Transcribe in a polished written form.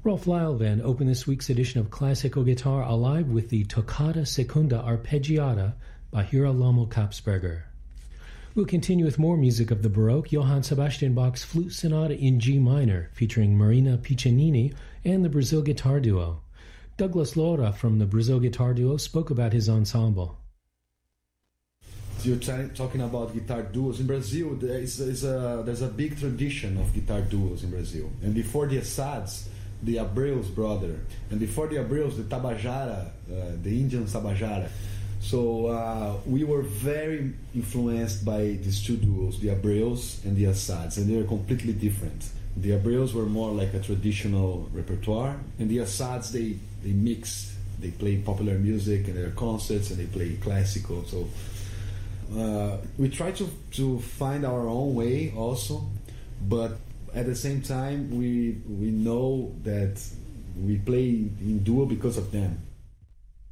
Rolf Lyle opened this week's edition of Classical Guitar Alive with the Toccata Seconda Arpeggiata by Girolamo Kapsberger. We'll continue with more music of the Baroque, Johann Sebastian Bach's Flute Sonata in G minor, featuring Marina Piccinini and the Brazil Guitar Duo. Douglas Lora from the Brazil Guitar Duo spoke about his ensemble. You're talking about guitar duos. In Brazil, there's a big tradition of guitar duos in Brazil. And before the Assads, the Abreus brother, and before the Abreus, the Tabajara, the Indian Tabajara. So we were very influenced by these two duos, the Abreus and the Assads, and they were completely different. The Abreus were more like a traditional repertoire, and the Assads, they mixed. They play popular music in their concerts, and they play classical. So we try to find our own way also, but at the same time we know that we play in duo because of them.